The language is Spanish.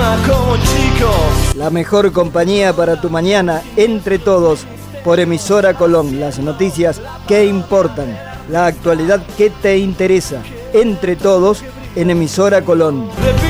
como chico. La mejor compañía para tu mañana, Entre Todos, por Emisora Colón. Las noticias que importan, la actualidad que te interesa. Entre Todos en Emisora Colón.